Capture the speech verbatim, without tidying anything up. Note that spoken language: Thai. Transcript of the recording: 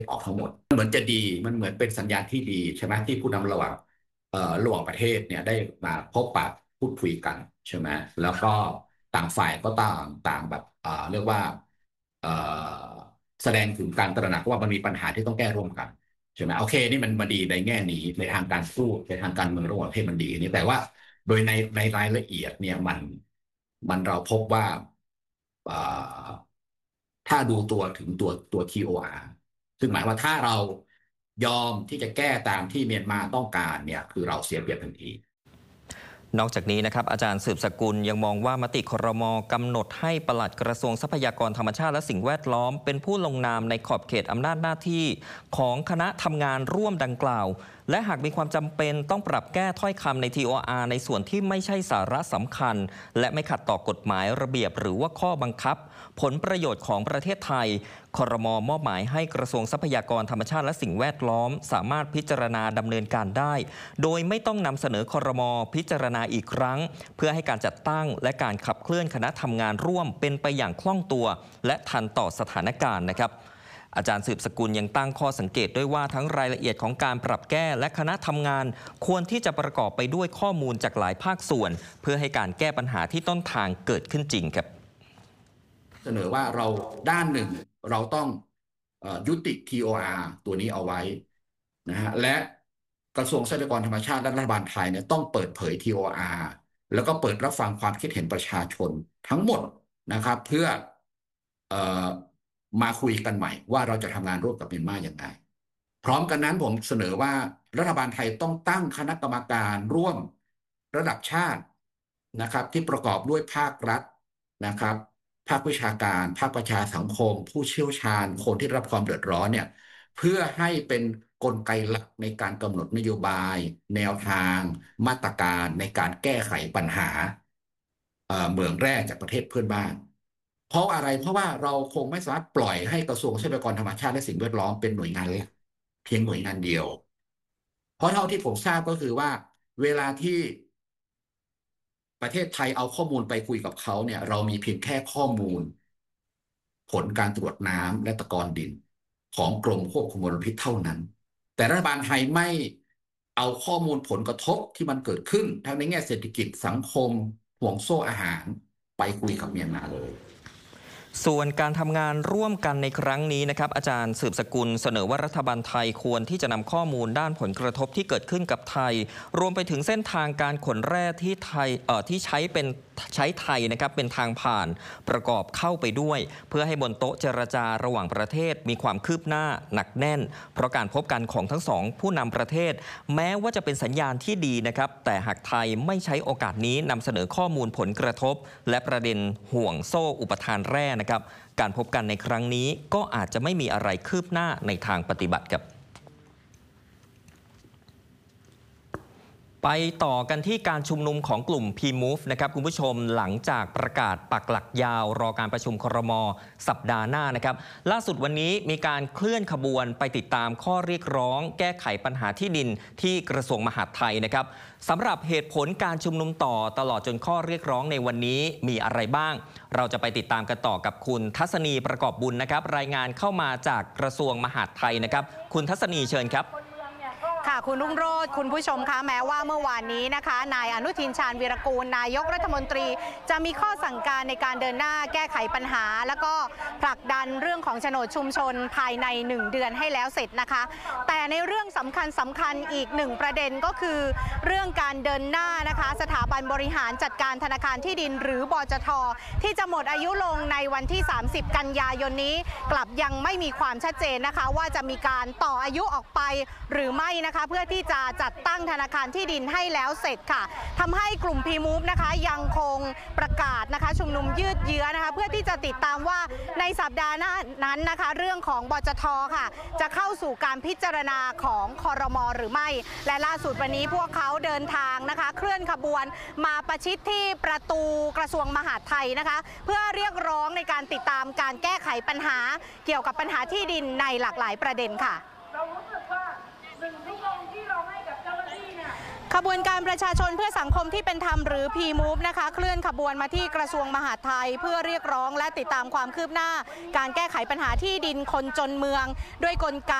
ออกทั้งหมดมันเหมือนจะดีมันเหมือนเป็นสัญญาณที่ดีใช่ไหมที่ผู้นำระหว่างเอ่อระหว่างประเทศเนี่ยได้มาพบปะพูดคุยกันใช่ไหมแล้วก็ต่างฝ่ายก็ต่างต่างแบบเอ่อเรียกว่าเอ่อแสดงถึงการตระหนักว่ามันมีปัญหาที่ต้องแก้ร่วมกันใช่ไหมโอเคนี่มันมาดีในแง่นี้ในทางการสู้ในทางการเมืองระหว่างประเทศมันดีนี่แต่ว่าโดยในในรายละเอียดเนี่ยมันมันเราพบว่าเอ่อถ้าดูตัวถึงตัวตัว ที โอ อาร์ ซึ่งหมายว่าถ้าเรายอมที่จะแก้ตามที่เมียนมาต้องการเนี่ยคือเราเสียเปรียบทันทีนอกจากนี้นะครับอาจารย์สืบสกุลยังมองว่ามติครม.กำหนดให้ปลัดกระทรวงทรัพยากรธรรมชาติและสิ่งแวดล้อมเป็นผู้ลงนามในขอบเขตอำนาจหน้าที่ของคณะทำงานร่วมดังกล่าวและหากมีความจำเป็นต้องปรับแก้ถ้อยคำใน ที โอ อาร์ ในส่วนที่ไม่ใช่สาระสำคัญและไม่ขัดต่อกฎหมายระเบียบหรือว่าข้อบังคับผลประโยชน์ของประเทศไทยครม.มอบหมายให้กระทรวงทรัพยากรธรรมชาติและสิ่งแวดล้อมสามารถพิจารณาดำเนินการได้โดยไม่ต้องนำเสนอครม.พิจารณาอีกครั้งเพื่อให้การจัดตั้งและการขับเคลื่อนคณะทำงานร่วมเป็นไปอย่างคล่องตัวและทันต่อสถานการณ์นะครับอาจารย์สืบสกุลยังตั้งข้อสังเกตด้วยว่าทั้งรายละเอียดของการปรับแก้และคณะทำงานควรที่จะประกอบไปด้วยข้อมูลจากหลายภาคส่วนเพื่อให้การแก้ปัญหาที่ต้นทางเกิดขึ้นจริงครับเสนอว่าเราด้านหนึ่งเราต้องเอ่อยุติ ที โอ อาร์ ตัวนี้เอาไว้นะฮะและกระทรวงทรัพยากรธรรมชาติและรัฐบาลไทยเนี่ยต้องเปิดเผย ที โอ อาร์ แล้วก็เปิดรับฟังความคิดเห็นประชาชนทั้งหมดนะครับเพื่อเอ่อมาคุยกันใหม่ว่าเราจะทำงานร่วมกับเมียนมาอย่างไรพร้อมกันนั้นผมเสนอว่ารัฐบาลไทยต้องตั้งคณะกรรมการร่วมระดับชาตินะครับที่ประกอบด้วยภาครัฐนะครับ ภาควิชาการภาคประชาสังคมผู้เชี่ยวชาญคนที่รับความเดือดร้อนเนี่ยเพื่อให้เป็นกลไกหลักในการกำหนดนโยบายแนวทางมาตรการในการแก้ไขปัญหาเหมืองแร่จากประเทศเพื่อนบ้านเพราะอะไรเพราะว่าเราคงไม่สามารถปล่อยให้กระทรวงทรัพยากรธรรมชาติและสิ่งแวดล้อมเป็นหน่วยงานเล็กเพียงหน่วยงานเดียวเพราะเท่าที่ผมทราบก็คือว่าเวลาที่ประเทศไทยเอาข้อมูลไปคุยกับเขาเนี่ยเรามีเพียงแค่ข้อมูล ผลการตรวจน้ำและตะกอนดินของกรมควบคุมมลพิษเท่านั้นแต่รัฐบาลไทยไม่เอาข้อมูลผลกระทบที่มันเกิดขึ้นทั้งในแง่เศรษฐกิจสังคมห่วงโซ่อาหารไปคุยกับเมียนมาเลยส่วนการทำงานร่วมกันในครั้งนี้นะครับอาจารย์สืบสกุลเสนอว่ารัฐบาลไทยควรที่จะนำข้อมูลด้านผลกระทบที่เกิดขึ้นกับไทยรวมไปถึงเส้นทางการขนแร่ที่ไทยเอ่อที่ใช้เป็นใช้ไทยนะครับเป็นทางผ่านประกอบเข้าไปด้วยเพื่อให้บนโต๊ะเจรจาระหว่างประเทศมีความคืบหน้าหนักแน่นเพราะการพบกันของทั้งสองผู้นำประเทศแม้ว่าจะเป็นสัญญาณที่ดีนะครับแต่หากไทยไม่ใช้โอกาสนี้นำเสนอข้อมูลผลกระทบและประเด็นห่วงโซ่อุปทานแร่นะครับการพบกันในครั้งนี้ก็อาจจะไม่มีอะไรคืบหน้าในทางปฏิบัติครับไปต่อกันที่การชุมนุมของกลุ่ม พี มูฟ นะครับคุณผู้ชมหลังจากประกาศปักหลักยาวรอการประชุมครม.สัปดาห์หน้านะครับล่าสุดวันนี้มีการเคลื่อนขบวนไปติดตามข้อเรียกร้องแก้ไขปัญหาที่ดินที่กระทรวงมหาดไทยนะครับสำหรับเหตุผลการชุมนุมต่อตลอดจนข้อเรียกร้องในวันนี้มีอะไรบ้างเราจะไปติดตามกันต่อกับคุณทัศนีประกอบบุญนะครับรายงานเข้ามาจากกระทรวงมหาดไทยนะครับคุณทัศนีเชิญครับค่ะคุณรุ่งโรจน์คุณผู้ชมคะแม้ว่าเมื่อวานนี้นะคะนายอนุทินชาญวีรกูลนายกรัฐมนตรีจะมีข้อสั่งการในการเดินหน้าแก้ไขปัญหาแล้วก็ผลักดันเรื่องของโฉนดชุมชนภายในหนึ่งเดือนให้แล้วเสร็จนะคะแต่ในเรื่องสำคัญสำคัญอีกหนึ่งประเด็นก็คือเรื่องการเดินหน้านะคะสถาบันบริหารจัดการธนาคารที่ดินหรือบจท.ที่จะหมดอายุลงในวันที่สามสิบกันยายนนี้กลับยังไม่มีความชัดเจนนะคะว่าจะมีการต่ออายุออกไปหรือไม่นะคะเพื่อที่จะจัดตั้งธนาคารที่ดินให้แล้วเสร็จค่ะทำให้กลุ่ม พี มูฟ นะคะยังคงประกาศนะคะชุมนุมยืดเยื้อนะคะเพื่อที่จะติดตามว่าในสัปดาห์หน้านั้นนะคะเรื่องของบจท.ค่ะจะเข้าสู่การพิจารณาของครม.หรือไม่และล่าสุดวันนี้พวกเขาเดินทางนะคะเคลื่อนขบวนมาประชิดที่ประตูกระทรวงมหาดไทยนะคะเพื่อเรียกร้องในการติดตามการแก้ไขปัญหาเกี่ยวกับปัญหาที่ดินในหลากหลายประเด็นค่ะเรารู้สึกว่าหนึ่งชั่วโมงที่เราให้กับเจ้าหน้าที่เนี่ยขบวนการประชาชนเพื่อสังคมที่เป็นธรรมหรือ พี มูฟ นะคะเคลื่อนขบวนมาที่กระทรวงมหาดไทยเพื่อเรียกร้องและติดตามความคืบหน้าการแก้ไขปัญหาที่ดินคนจนเมืองด้วยกลไก